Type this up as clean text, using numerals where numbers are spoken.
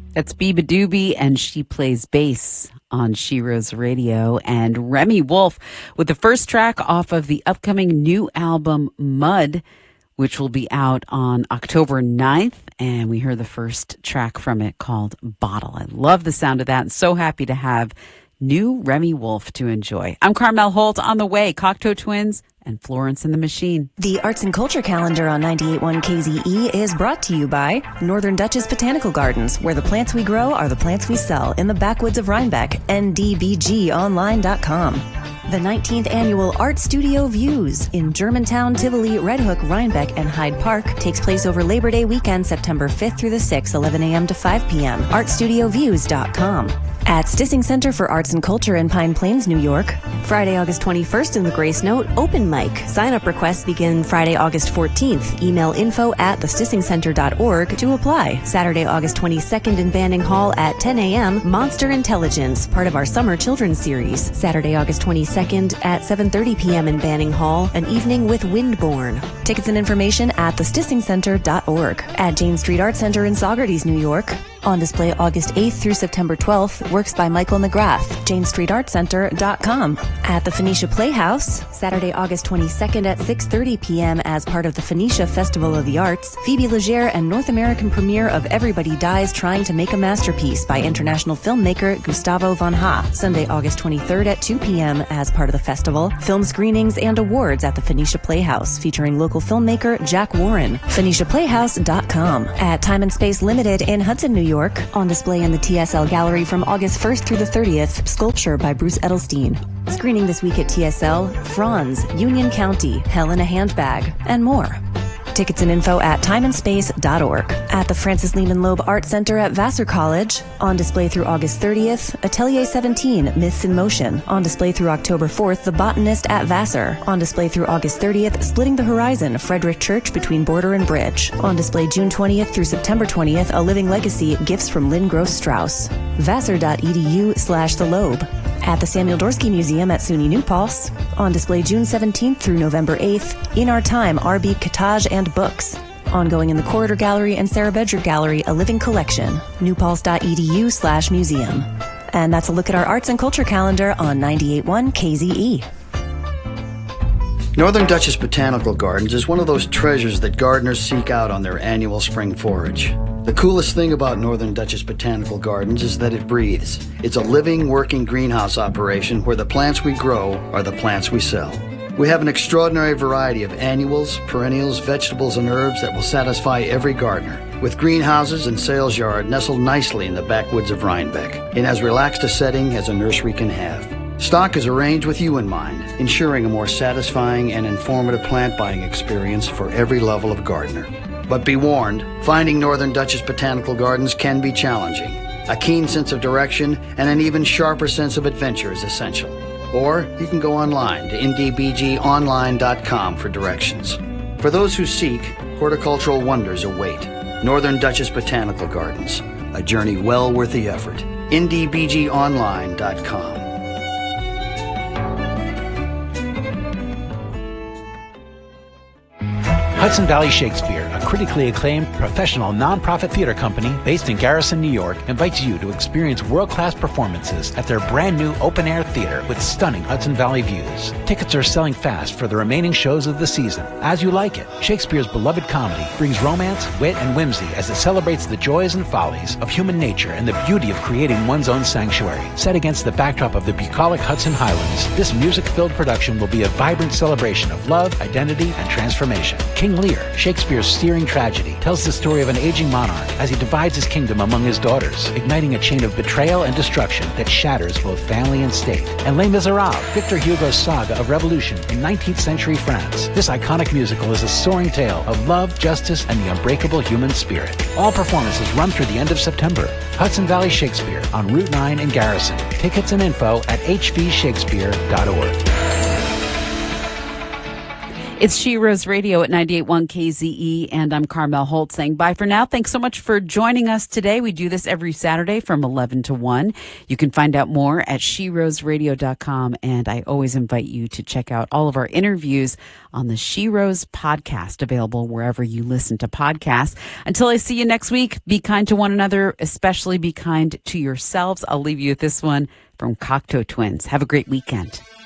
That's Biba Doobie, and she plays bass on Sheroes Radio. And Remy Wolf with the first track off of the upcoming new album, Mud, which will be out on October 9th. And we heard the first track from it called Bottle. I love the sound of that, and so happy to have new Remy Wolf to enjoy. I'm Carmel Holt. On the way, Cocteau Twins and Florence and the Machine. The Arts and Culture Calendar on 98.1 KZE is brought to you by Northern Duchess Botanical Gardens, where the plants we grow are the plants we sell in the backwoods of Rhinebeck. NDBGonline.com. The 19th Annual Art Studio Views in Germantown, Tivoli, Red Hook, Rhinebeck, and Hyde Park takes place over Labor Day weekend, September 5th through the 6th, 11 a.m. to 5 p.m. ArtStudioViews.com. At Stissing Center for Arts and Culture in Pine Plains, New York, Friday, August 21st in the Grace Note, open mic. Sign-up requests begin Friday, August 14th. Email info@thestissingcenter.org to apply. Saturday, August 22nd in Banning Hall at 10 a.m., Monster Intelligence, part of our Summer Children's Series. Saturday, August 22nd at 7:30 p.m. in Banning Hall, an evening with Windborne. Tickets and information at thestissingcenter.org. At Jane Street Art Center in Saugerties, New York, on display August 8th through September 12th, works by Michael McGrath, janestreetartcenter.com. At the Phoenicia Playhouse, Saturday, August 22nd at 6:30 p.m. as part of the Phoenicia Festival of the Arts, Phoebe Legere and North American premiere of Everybody Dies Trying to Make a Masterpiece by international filmmaker Gustavo Van Ha. Sunday, August 23rd at 2 p.m. as part of the festival, film screenings and awards at the Phoenicia Playhouse featuring local filmmaker Jack Warren. PhoeniciaPlayhouse.com. At Time and Space Limited in Hudson, New York, on display in the TSL Gallery from August 1st through the 30th, Sculpture by Bruce Edelstein. Screening this week at TSL, Franz, Union County, Hell in a Handbag, and more. Tickets and info at timeandspace.org. At the Francis Lehman Loeb Art Center at Vassar College, on display through August 30th, Atelier 17, Myths in Motion. On display through October 4th, The Botanist at Vassar. On display through August 30th, Splitting the Horizon, Frederick Church between Border and Bridge. On display June 20th through September 20th, A Living Legacy, Gifts from Lynn Gross Strauss. Vassar.edu/The Loeb. At the Samuel Dorsky Museum at SUNY New Paltz, on display June 17th through November 8th, In Our Time, R.B. Cottage and Books. Ongoing in the Corridor Gallery and Sarah Bedger Gallery, A Living Collection, newpaltz.edu/museum. And that's a look at our arts and culture calendar on 98.1 KZE. Northern Duchess Botanical Gardens is one of those treasures that gardeners seek out on their annual spring forage. The coolest thing about Northern Duchess Botanical Gardens is that it breathes. It's a living, working greenhouse operation where the plants we grow are the plants we sell. We have an extraordinary variety of annuals, perennials, vegetables, and herbs that will satisfy every gardener, with greenhouses and sales yard nestled nicely in the backwoods of Rhinebeck, in as relaxed a setting as a nursery can have. Stock is arranged with you in mind, ensuring a more satisfying and informative plant buying experience for every level of gardener. But be warned, finding Northern Duchess Botanical Gardens can be challenging. A keen sense of direction and an even sharper sense of adventure is essential. Or you can go online to ndbgonline.com for directions. For those who seek, horticultural wonders await. Northern Duchess Botanical Gardens, a journey well worth the effort. ndbgonline.com. Hudson Valley Shakespeare, a critically acclaimed professional nonprofit theater company based in Garrison, New York, invites you to experience world-class performances at their brand new open-air theater with stunning Hudson Valley views. Tickets are selling fast for the remaining shows of the season. As You Like It, Shakespeare's beloved comedy, brings romance, wit, and whimsy as it celebrates the joys and follies of human nature and the beauty of creating one's own sanctuary. Set against the backdrop of the bucolic Hudson Highlands, this music-filled production will be a vibrant celebration of love, identity, and transformation. King Lear, Shakespeare's steering tragedy, tells the story of an aging monarch as he divides his kingdom among his daughters, igniting a chain of betrayal and destruction that shatters both family and state. And Les Miserables, Victor Hugo's saga of revolution in 19th century France. This iconic musical is a soaring tale of love, justice, and the unbreakable human spirit. All performances run through the end of September. Hudson Valley Shakespeare on Route 9 in Garrison. Tickets and info at hvshakespeare.org. It's She Rose Radio at 98.1 KZE, and I'm Carmel Holt saying bye for now. Thanks so much for joining us today. We do this every Saturday from 11 to 1. You can find out more at SheRoseRadio.com, and I always invite you to check out all of our interviews on the She Rose podcast, available wherever you listen to podcasts. Until I see you next week, be kind to one another, especially be kind to yourselves. I'll leave you with this one from Cocteau Twins. Have a great weekend.